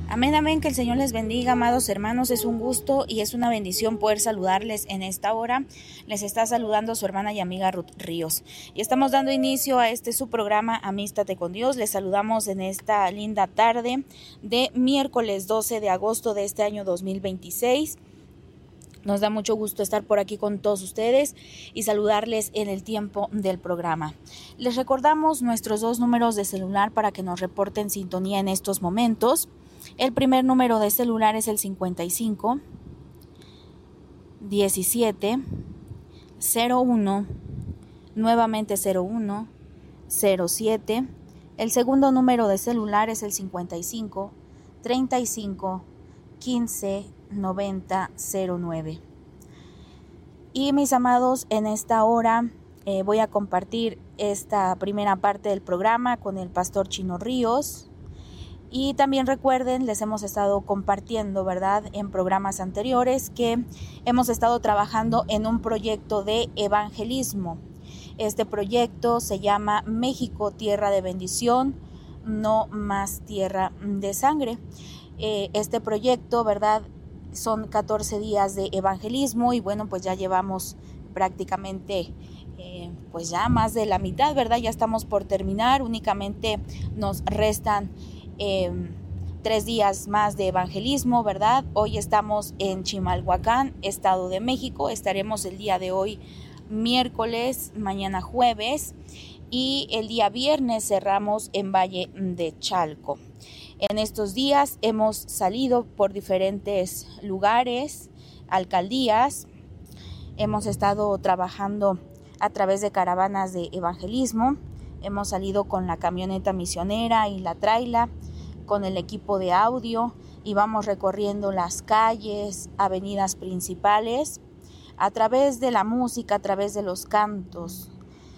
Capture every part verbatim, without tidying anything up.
Amén, amén, que el Señor les bendiga, amados hermanos. Es un gusto y es una bendición poder saludarles en esta hora. Les está saludando su hermana y amiga Ruth Ríos. Y estamos dando inicio a este su programa Amístate con Dios. Les saludamos en esta linda tarde de miércoles doce de agosto de este año dos mil veintiséis. Nos da mucho gusto estar por aquí con todos ustedes y saludarles en el tiempo del programa. Les recordamos nuestros dos números de celular para que nos reporten sintonía en estos momentos. El primer número de celular es el cincuenta y cinco, diecisiete, cero uno, nuevamente cero uno, cero siete. El segundo número de celular es el cincuenta y cinco, treinta y cinco, quince, noventa, cero nueve. Y mis amados, en esta hora eh, voy a compartir esta primera parte del programa con el pastor Chino Ríos. Y también recuerden, les hemos estado compartiendo, ¿verdad?, en programas anteriores que hemos estado trabajando en un proyecto de evangelismo. Este proyecto se llama México, Tierra de Bendición, no más tierra de sangre. Eh, este proyecto, ¿verdad?, son catorce días de evangelismo y bueno, pues ya llevamos prácticamente eh, pues ya más de la mitad, ¿verdad? Ya estamos por terminar, únicamente nos restan Eh, tres días más de evangelismo, ¿verdad? Hoy estamos en Chimalhuacán, Estado de México. Estaremos el día de hoy miércoles, mañana jueves y el día viernes cerramos en Valle de Chalco. En estos días hemos salido por diferentes lugares, alcaldías. Hemos estado trabajando a través de caravanas de evangelismo. Hemos salido con la camioneta misionera y la traila, con el equipo de audio, y vamos recorriendo las calles, avenidas principales, a través de la música, a través de los cantos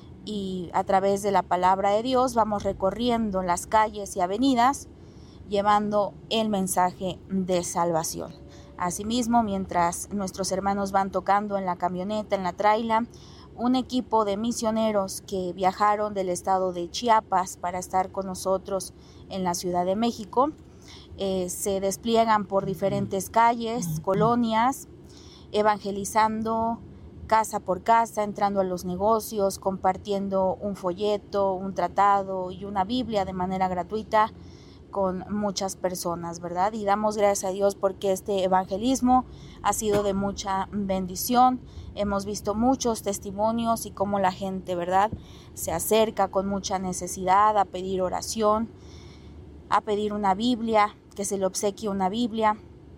y a través de la palabra de Dios, vamos recorriendo las calles y avenidas, llevando el mensaje de salvación. Asimismo, mientras nuestros hermanos van tocando en la camioneta, en la traila, un equipo de misioneros que viajaron del estado de Chiapas para estar con nosotros en la Ciudad de México, eh, se despliegan por diferentes calles, colonias, evangelizando casa por casa, entrando a los negocios, compartiendo un folleto, un tratado y una Biblia de manera gratuita con muchas personas, ¿verdad? Y damos gracias a Dios porque este evangelismo ha sido de mucha bendición. Hemos visto muchos testimonios y cómo la gente, ¿verdad?, se acerca con mucha necesidad a pedir oración, a pedir una Biblia, que se le obsequie una Biblia,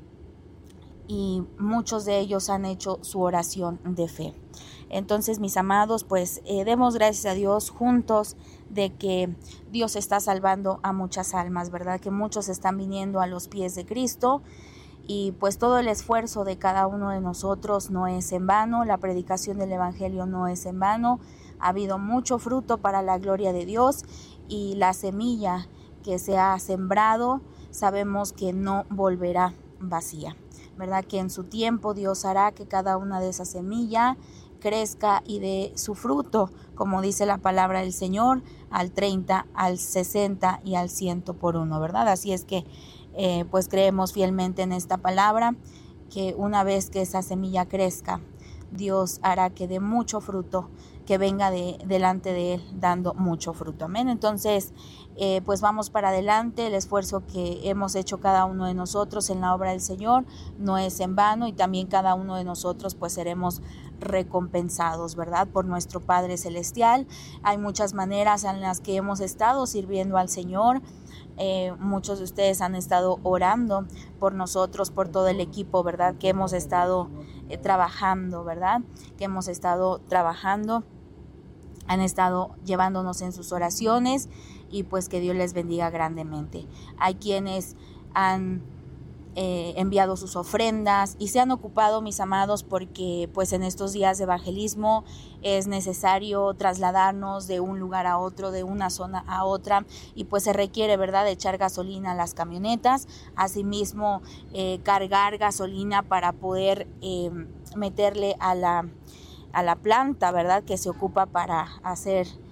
y muchos de ellos han hecho su oración de fe. Entonces, mis amados, pues eh, demos gracias a Dios juntos de que Dios está salvando a muchas almas, ¿verdad? Que muchos están viniendo a los pies de Cristo y pues todo el esfuerzo de cada uno de nosotros no es en vano, la predicación del Evangelio no es en vano, ha habido mucho fruto para la gloria de Dios y la semilla que se ha sembrado sabemos que no volverá vacía, ¿verdad? Que en su tiempo Dios hará que cada una de esas semillas crezca y dé su fruto, como dice la palabra del Señor, al treinta, al sesenta y al cien por uno, ¿verdad? Así es que eh, pues creemos fielmente en esta palabra, que una vez que esa semilla crezca, Dios hará que dé mucho fruto, que venga de, delante de Él dando mucho fruto. Amén. Entonces, eh, pues vamos para adelante. El esfuerzo que hemos hecho cada uno de nosotros en la obra del Señor no es en vano y también cada uno de nosotros pues seremos recompensados, ¿verdad?, por nuestro Padre Celestial. Hay muchas maneras en las que hemos estado sirviendo al Señor. Eh, muchos de ustedes han estado orando por nosotros, por todo el equipo, ¿verdad?, que hemos estado eh, trabajando, ¿verdad?, que hemos estado trabajando, han estado llevándonos en sus oraciones y pues que Dios les bendiga grandemente. Hay quienes han eh, enviado sus ofrendas y se han ocupado, mis amados, porque pues en estos días de evangelismo es necesario trasladarnos de un lugar a otro, de una zona a otra, y pues se requiere, ¿verdad?, de echar gasolina a las camionetas, asimismo eh, cargar gasolina para poder eh, meterle a la a la planta, ¿verdad?, que se ocupa para hacer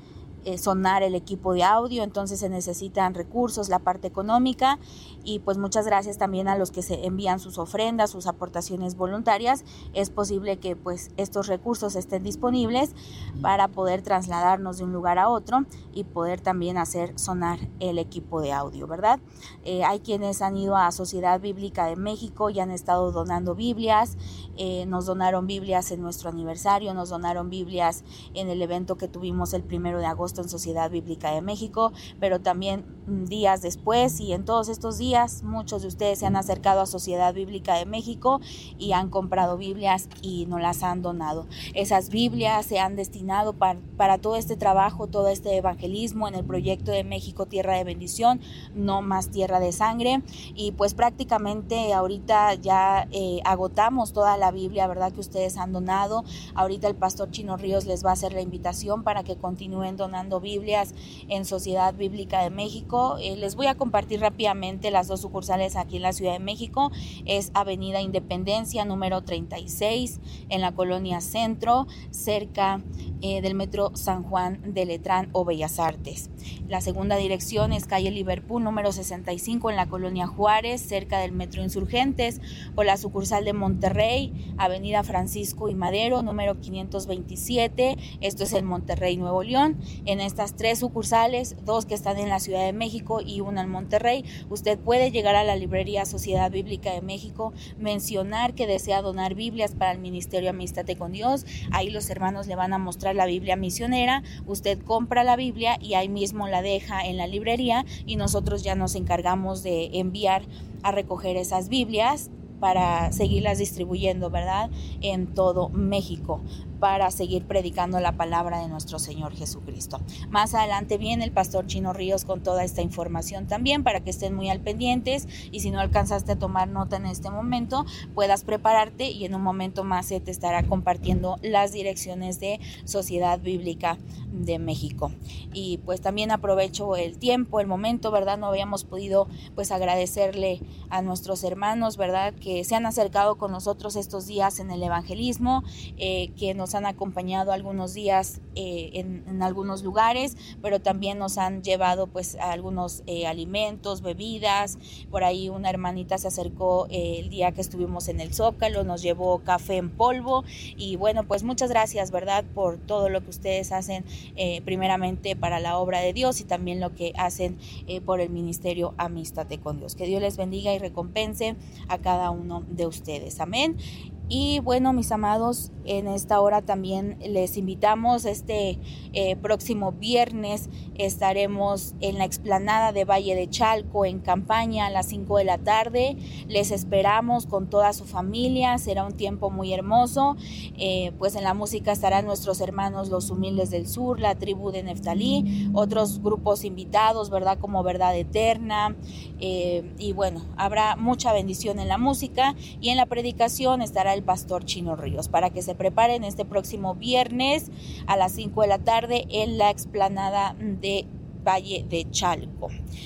eh, sonar el equipo de audio, entonces se necesitan recursos, la parte económica, y pues muchas gracias también a los que se envían sus ofrendas, sus aportaciones voluntarias. Es posible que pues estos recursos estén disponibles para poder trasladarnos de un lugar a otro y poder también hacer sonar el equipo de audio, ¿verdad? Eh, hay quienes han ido a Sociedad Bíblica de México y han estado donando Biblias. Eh, nos donaron Biblias en nuestro aniversario, nos donaron Biblias en el evento que tuvimos el primero de agosto en Sociedad Bíblica de México, pero también días después, y en todos estos días muchos de ustedes se han acercado a Sociedad Bíblica de México y han comprado Biblias y nos las han donado. Esas Biblias se han destinado para, para todo este trabajo, todo este evangelismo en el proyecto de México Tierra de Bendición, no más tierra de sangre, y pues prácticamente ahorita ya eh, agotamos toda la Biblia, ¿verdad?, que ustedes han donado. Ahorita el pastor Chino Ríos les va a hacer la invitación para que continúen donando Biblias en Sociedad Bíblica de México. Eh, les voy a compartir rápidamente las dos sucursales aquí en la Ciudad de México. Es Avenida Independencia número treinta y seis en la Colonia Centro, cerca eh, del Metro San Juan de Letrán o Bellas Artes. La segunda dirección es calle Liverpool número sesenta y cinco en la Colonia Juárez, cerca del Metro Insurgentes, o la sucursal de Monterrey, Avenida Francisco y Madero número quinientos veintisiete, esto es en Monterrey, Nuevo León. En estas tres sucursales, dos que están en la Ciudad de México y una en Monterrey, usted puede llegar a la librería Sociedad Bíblica de México, mencionar que desea donar Biblias para el Ministerio Amístate con Dios. Ahí los hermanos le van a mostrar la Biblia misionera, usted compra la Biblia y ahí mismo la deja en la librería y nosotros ya nos encargamos de enviar a recoger esas Biblias para seguirlas distribuyendo, ¿verdad?, en todo México, para seguir predicando la palabra de nuestro Señor Jesucristo. Más adelante viene el pastor Chino Ríos con toda esta información también, para que estén muy al pendientes, y si no alcanzaste a tomar nota en este momento, puedas prepararte y en un momento más se te estará compartiendo las direcciones de Sociedad Bíblica de México. Y pues también aprovecho el tiempo, el momento, ¿verdad? No habíamos podido pues agradecerle a nuestros hermanos, ¿verdad?, que se han acercado con nosotros estos días en el evangelismo, eh, que nos han acompañado algunos días eh, en, en algunos lugares, pero también nos han llevado pues a algunos eh, alimentos, bebidas. Por ahí una hermanita se acercó eh, el día que estuvimos en el Zócalo, nos llevó café en polvo, y bueno, pues muchas gracias, ¿verdad?, por todo lo que ustedes hacen eh, primeramente para la obra de Dios y también lo que hacen eh, por el ministerio Amístate con Dios. Que Dios les bendiga y recompense a cada uno de ustedes. Amén. Y bueno, mis amados, en esta hora también les invitamos. Este eh, próximo viernes estaremos en la explanada de Valle de Chalco en campaña a las cinco de la tarde. Les esperamos con toda su familia, será un tiempo muy hermoso. Eh, pues en la música estarán nuestros hermanos Los Humildes del Sur, la tribu de Neftalí, otros grupos invitados, ¿verdad?, como Verdad Eterna. Eh, y bueno, habrá mucha bendición en la música, y en la predicación estará el pastor Chino Ríos, para que se preparen este próximo viernes a las cinco de la tarde en la explanada de Valle de Chalco.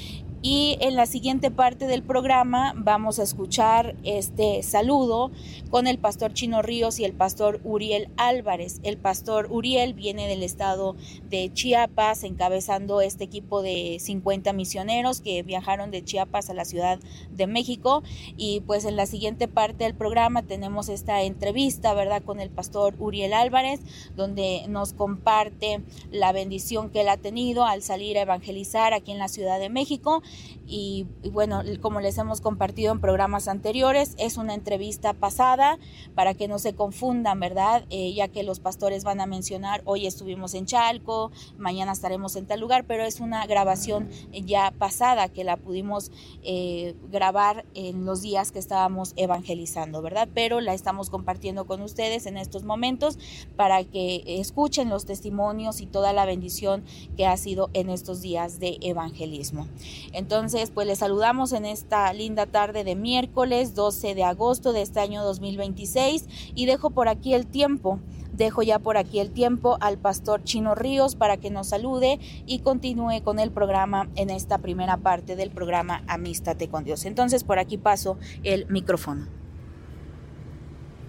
Y en la siguiente parte del programa vamos a escuchar este saludo con el pastor Chino Ríos y el pastor Uriel Álvarez. El pastor Uriel viene del estado de Chiapas, encabezando este equipo de cincuenta misioneros que viajaron de Chiapas a la Ciudad de México. Y pues en la siguiente parte del programa tenemos esta entrevista, ¿verdad?, con el pastor Uriel Álvarez, donde nos comparte la bendición que él ha tenido al salir a evangelizar aquí en la Ciudad de México. Y, y bueno, como les hemos compartido en programas anteriores, es una entrevista pasada para que no se confundan, ¿verdad? Eh, ya que los pastores van a mencionar, hoy estuvimos en Chalco, mañana estaremos en tal lugar, pero es una grabación ya pasada que la pudimos eh, grabar en los días que estábamos evangelizando, ¿verdad? Pero la estamos compartiendo con ustedes en estos momentos para que escuchen los testimonios y toda la bendición que ha sido en estos días de evangelismo. Entonces, pues les saludamos en esta linda tarde de miércoles doce de agosto de este año dos mil veintiséis, y dejo por aquí el tiempo, dejo ya por aquí el tiempo al pastor Chino Ríos para que nos salude y continúe con el programa en esta primera parte del programa Amístate con Dios. Entonces, por aquí paso el micrófono.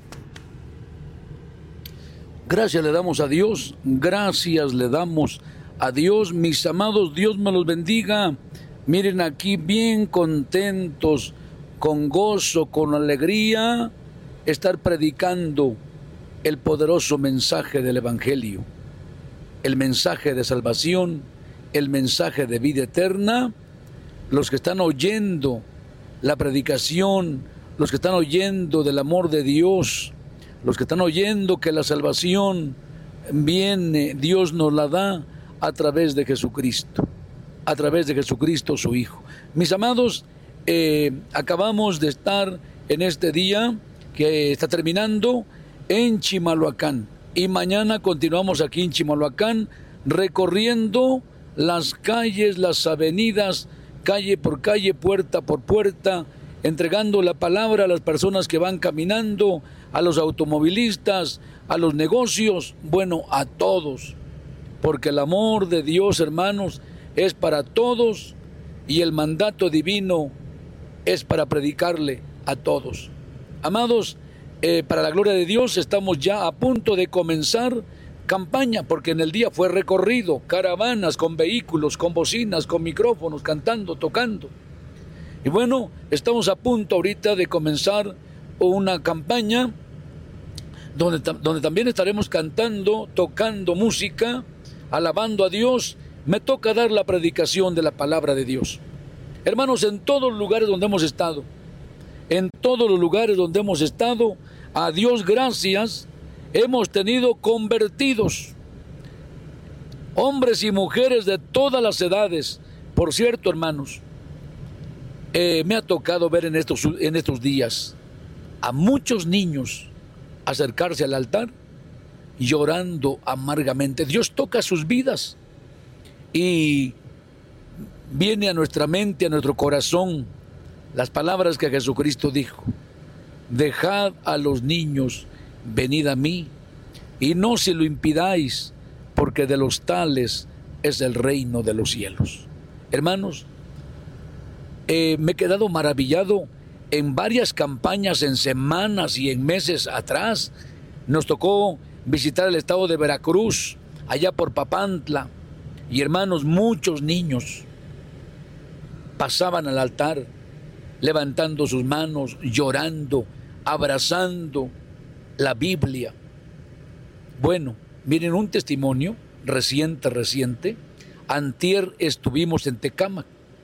Gracias le damos a Dios, gracias le damos Adiós, mis amados, Dios me los bendiga. Miren aquí bien contentos, con gozo, con alegría, estar predicando el poderoso mensaje del Evangelio, el mensaje de salvación, el mensaje de vida eterna. Los que están oyendo la predicación, los que están oyendo del amor de Dios, los que están oyendo que la salvación viene, Dios nos la da a través de Jesucristo, a través de Jesucristo su Hijo. Mis amados, eh, acabamos de estar en este día que está terminando en Chimalhuacán, y mañana continuamos aquí en Chimalhuacán recorriendo las calles, las avenidas, calle por calle, puerta por puerta, entregando la palabra a las personas que van caminando, a los automovilistas, a los negocios, bueno, a todos, porque el amor de Dios, hermanos, es para todos, y el mandato divino es para predicarle a todos. Amados, eh, para la gloria de Dios, estamos ya a punto de comenzar campaña, porque en el día fue recorrido, caravanas con vehículos, con bocinas, con micrófonos, cantando, tocando. Y bueno, estamos a punto ahorita de comenzar una campaña donde, donde también estaremos cantando, tocando música, alabando a Dios. Me toca dar la predicación de la palabra de Dios. Hermanos, en todos los lugares donde hemos estado, en todos los lugares donde hemos estado, a Dios gracias, hemos tenido convertidos, hombres y mujeres de todas las edades. Por cierto, hermanos, eh, me ha tocado ver en estos, en estos días a muchos niños acercarse al altar llorando amargamente. Dios toca sus vidas y viene a nuestra mente, a nuestro corazón, las palabras que Jesucristo dijo: dejad a los niños, venid a mí, y no se lo impidáis, porque de los tales es el reino de los cielos. Hermanos, eh, me he quedado maravillado en varias campañas, en semanas y en meses atrás. Nos tocó visitar el estado de Veracruz, allá por Papantla, y hermanos, muchos niños pasaban al altar, levantando sus manos, llorando, abrazando la Biblia. Bueno, miren un testimonio reciente, reciente. Antier estuvimos en Tecámac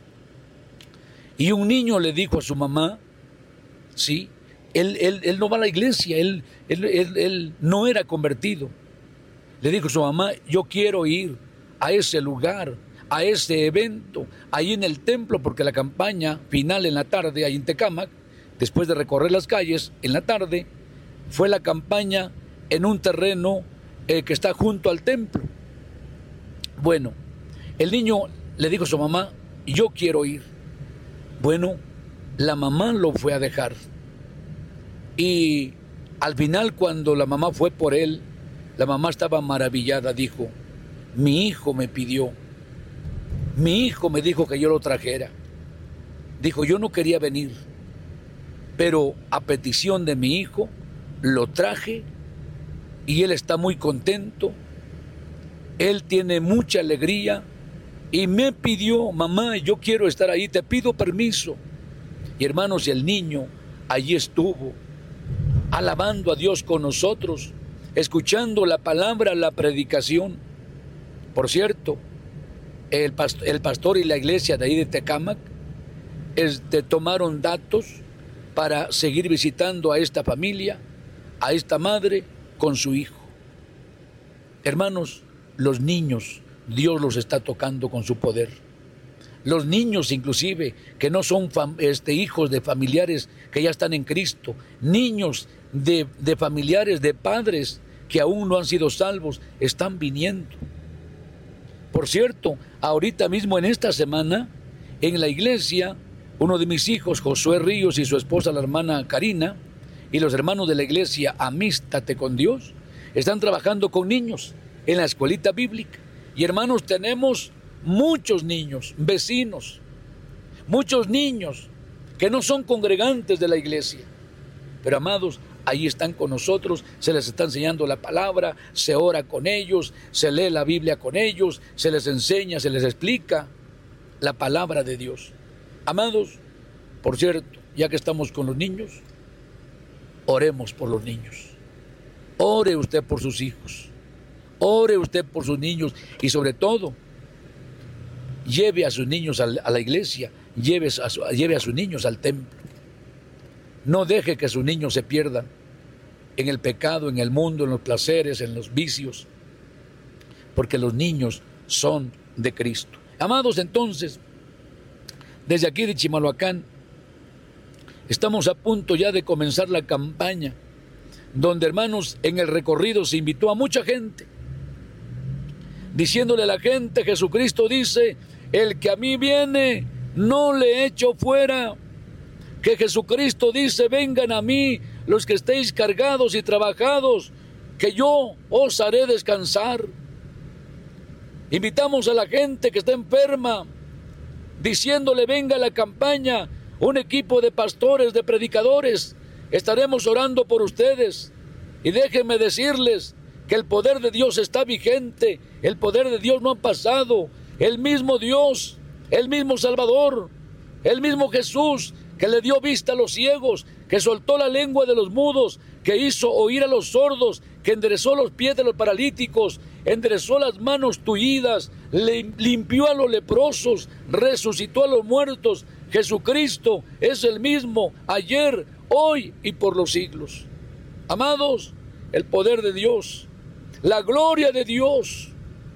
y un niño le dijo a su mamá, sí, él, él, él no va a la iglesia, él, él, él, él no era convertido. Le dijo a su mamá: yo quiero ir a ese lugar, a ese evento, ahí en el templo, porque la campaña final en la tarde, ahí en Tecámac, después de recorrer las calles, en la tarde, fue la campaña en un terreno eh, que está junto al templo. Bueno, el niño le dijo a su mamá: yo quiero ir. Bueno, la mamá lo fue a dejar. Y al final, cuando la mamá fue por él, la mamá estaba maravillada. Dijo: mi hijo me pidió, mi hijo me dijo que yo lo trajera. Dijo: yo no quería venir, pero a petición de mi hijo lo traje y él está muy contento. Él tiene mucha alegría y me pidió: mamá, yo quiero estar ahí, te pido permiso. Y hermanos, el niño allí estuvo, alabando a Dios con nosotros, escuchando la palabra, la predicación. Por cierto, el pastor, el pastor y la iglesia de ahí de Tecámac este, tomaron datos para seguir visitando a esta familia, a esta madre con su hijo. Hermanos, los niños, Dios los está tocando con su poder. Los niños, inclusive, que no son fam, este, hijos de familiares que ya están en Cristo, niños de, de familiares, de padres que aún no han sido salvos, están viniendo. Por cierto, ahorita mismo en esta semana, en la iglesia, uno de mis hijos, Josué Ríos, y su esposa, la hermana Karina, y los hermanos de la iglesia Amístate con Dios, están trabajando con niños en la escuelita bíblica. Y hermanos, tenemos muchos niños, vecinos, muchos niños que no son congregantes de la iglesia. Pero amados, ahí están con nosotros, se les está enseñando la palabra, se ora con ellos, se lee la Biblia con ellos, se les enseña, se les explica la palabra de Dios. Amados, por cierto, ya que estamos con los niños, oremos por los niños. Ore usted por sus hijos, ore usted por sus niños y sobre todo, lleve a sus niños a la iglesia, lleve a, su, lleve a sus niños al templo. No deje que sus niños se pierdan en el pecado, en el mundo, en los placeres, en los vicios, porque los niños son de Cristo. Amados, entonces, desde aquí de Chimalhuacán, estamos a punto ya de comenzar la campaña, donde, hermanos, en el recorrido se invitó a mucha gente, diciéndole a la gente, Jesucristo dice, el que a mí viene, no le echo fuera. Que Jesucristo dice, vengan a mí los que estéis cargados y trabajados, que yo os haré descansar. Invitamos a la gente que está enferma, diciéndole, venga a la campaña, un equipo de pastores, de predicadores, estaremos orando por ustedes. Y déjenme decirles que el poder de Dios está vigente, el poder de Dios no ha pasado, el mismo Dios, el mismo Salvador, el mismo Jesús, que le dio vista a los ciegos, que soltó la lengua de los mudos, que hizo oír a los sordos, que enderezó los pies de los paralíticos, enderezó las manos tullidas, limpió a los leprosos, resucitó a los muertos. Jesucristo es el mismo ayer, hoy y por los siglos. Amados, el poder de Dios, la gloria de Dios,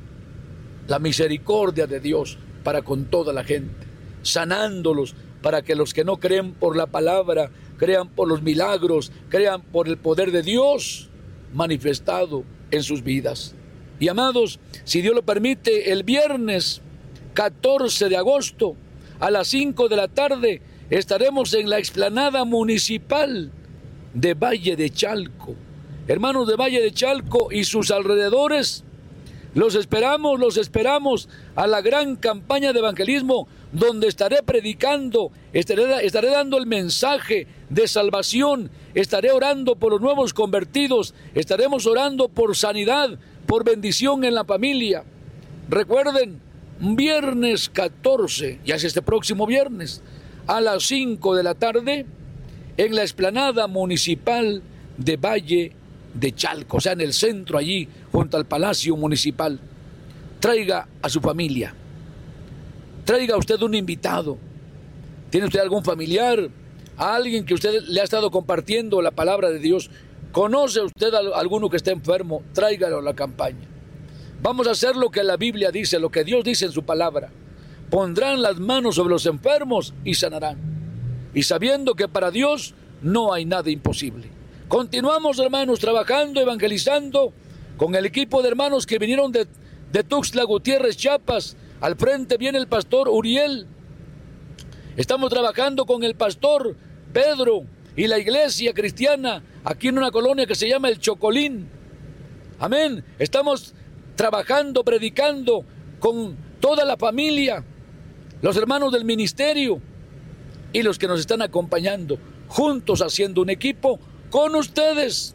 la misericordia de Dios para con toda la gente, sanándolos, para que los que no creen por la palabra, crean por los milagros, crean por el poder de Dios manifestado en sus vidas. Y amados, si Dios lo permite, el viernes catorce de agosto a las cinco de la tarde estaremos en la explanada municipal de Valle de Chalco. Hermanos de Valle de Chalco y sus alrededores, los esperamos, los esperamos a la gran campaña de evangelismo, donde estaré predicando, estaré, estaré dando el mensaje de salvación, estaré orando por los nuevos convertidos, estaremos orando por sanidad, por bendición en la familia. Recuerden, viernes catorce, ya es este próximo viernes, a las cinco de la tarde, en la explanada municipal de Valle de Chalco, o sea, en el centro allí, junto al Palacio Municipal. Traiga a su familia, traiga usted un invitado. ¿Tiene usted algún familiar, a alguien que usted le ha estado compartiendo la palabra de Dios? ¿Conoce usted a alguno que esté enfermo? Tráigalo a la campaña. Vamos a hacer lo que la Biblia dice, lo que Dios dice en su palabra. Pondrán las manos sobre los enfermos y sanarán. Y sabiendo que para Dios no hay nada imposible. Continuamos, hermanos, trabajando, evangelizando con el equipo de hermanos que vinieron de, de Tuxtla Gutiérrez, Chiapas. Al frente viene el pastor Uriel. Estamos trabajando con el pastor Pedro y la iglesia cristiana aquí en una colonia que se llama El Chocolín. Amén. Estamos trabajando, predicando con toda la familia, los hermanos del ministerio y los que nos están acompañando, juntos haciendo un equipo con ustedes,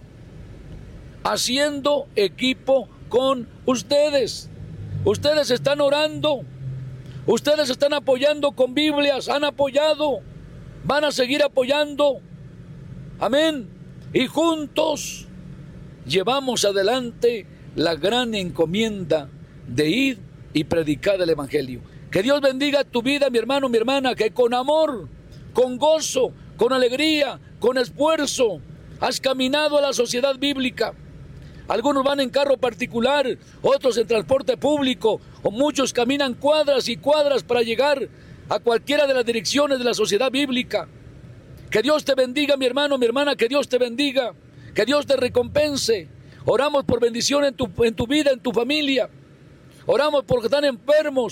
haciendo equipo con ustedes. Ustedes están orando, ustedes están apoyando con Biblias, han apoyado, van a seguir apoyando, amén, y juntos llevamos adelante la gran encomienda de ir y predicar el evangelio. Que Dios bendiga tu vida, mi hermano, mi hermana, que con amor, con gozo, con alegría, con esfuerzo, has caminado a la sociedad bíblica. Algunos van en carro particular, otros en transporte público, o muchos caminan cuadras y cuadras para llegar a cualquiera de las direcciones de la sociedad bíblica. Que Dios te bendiga, mi hermano, mi hermana, que Dios te bendiga, que Dios te recompense. Oramos por bendición en tu, en tu vida, en tu familia. Oramos porque están enfermos.